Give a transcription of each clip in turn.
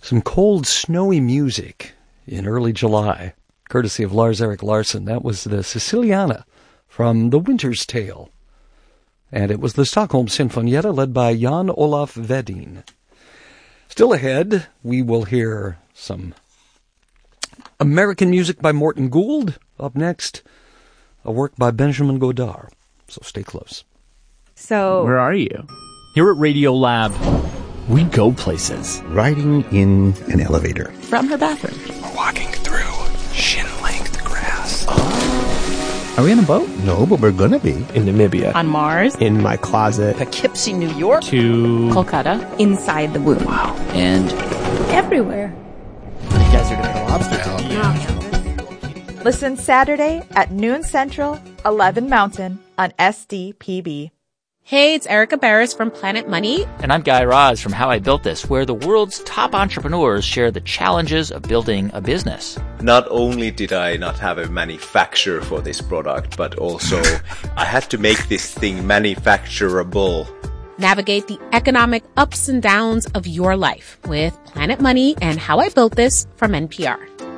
Some cold, snowy music in early July, courtesy of Lars-Erik Larsson. That was the Siciliana from The Winter's Tale. And it was the Stockholm Sinfonietta led by Jan Olaf Vedin. Still ahead, we will hear some American music by Morton Gould. Up next, a work by Benjamin Godard. So stay close. So, where are you? Here at Radio Lab, we go places. Riding in an elevator. From her bathroom. We're walking through shin-length grass. Are we on a boat? No, but we're gonna be. In Namibia. On Mars. In my closet. Poughkeepsie, New York. To Kolkata. Inside the womb. Wow. And everywhere. You guys are gonna lobster. Yeah. Listen Saturday at noon Central, 11 Mountain on SDPB. Hey, it's Erica Barris from Planet Money. And I'm Guy Raz from How I Built This, where the world's top entrepreneurs share the challenges of building a business. Not only did I not have a manufacturer for this product, but also I had to make this thing manufacturable. Navigate the economic ups and downs of your life with Planet Money and How I Built This from NPR.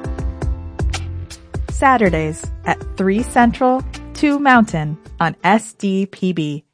Saturdays at 3 Central, 2 Mountain on SDPB.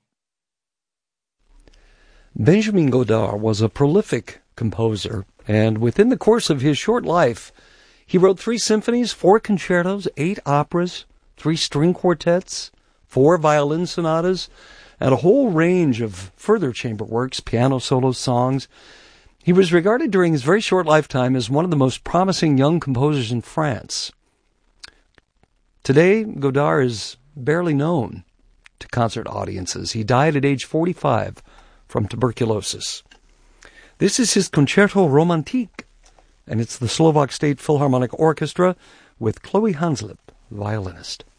Benjamin Godard was a prolific composer, and within the course of his short life, he wrote 3 symphonies, 4 concertos, 8 operas, 3 string quartets, 4 violin sonatas, and a whole range of further chamber works, piano solos, songs. He was regarded during his very short lifetime as one of the most promising young composers in France. Today, Godard is barely known to concert audiences. He died at age 45 from tuberculosis. This is his Concerto Romantique, and it's the Slovak State Philharmonic Orchestra with Chloe Hanslip, violinist.